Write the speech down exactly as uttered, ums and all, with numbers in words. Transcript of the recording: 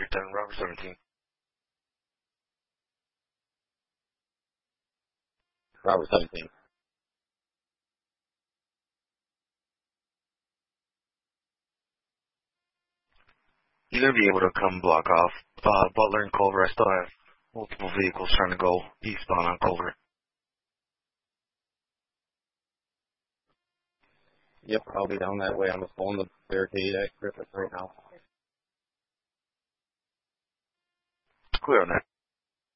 Tiger ten, Robert seventeen. Robert seventeen. You're going to be able to come block off uh, Butler and Culver. I still have multiple vehicles trying to go eastbound on Culver. Yep, I'll be down that way. I'm just pulling the barricade at Griffith right now. Clear on that.